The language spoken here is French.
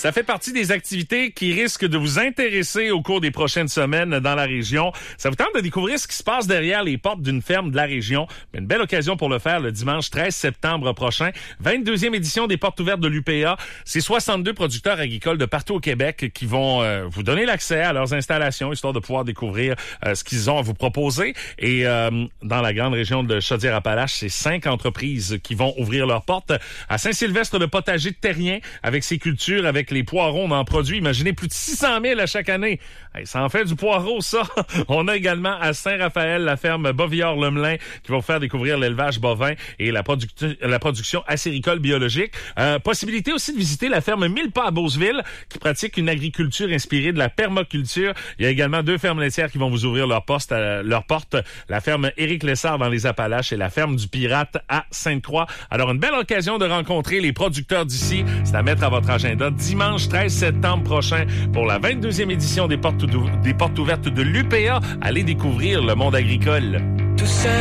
Ça fait partie des activités qui risquent de vous intéresser au cours des prochaines semaines dans la région. Ça vous tente de découvrir ce qui se passe derrière les portes d'une ferme de la région. Une belle occasion pour le faire le dimanche 13 septembre prochain. 22e édition des portes ouvertes de l'UPA. C'est 62 producteurs agricoles de partout au Québec qui vont vous donner l'accès à leurs installations, histoire de pouvoir découvrir ce qu'ils ont à vous proposer. Et dans la grande région de Chaudière-Appalaches, c'est 5 entreprises qui vont ouvrir leurs portes. À Saint-Sylvestre, le potager de Terrien, avec ses cultures, avec les poireaux, on en produit, imaginez, plus de 600 000 à chaque année. Hey, ça en fait du poireau, ça. On a également à Saint-Raphaël la ferme Bovillard-Lemelin qui va vous faire découvrir l'élevage bovin et la production acéricole biologique. Possibilité aussi de visiter la ferme Mille-Pas à Beauceville qui pratique une agriculture inspirée de la permaculture. Il y a également 2 fermes laitières qui vont vous ouvrir leurs portes. La ferme Éric Lessard dans les Appalaches et la ferme du Pirate à Sainte-Croix. Alors, une belle occasion de rencontrer les producteurs d'ici. C'est à mettre à votre agenda dimanche 13 septembre prochain pour la 22e édition des portes ouvertes de l'UPA. Allez découvrir le monde agricole. Tout seul.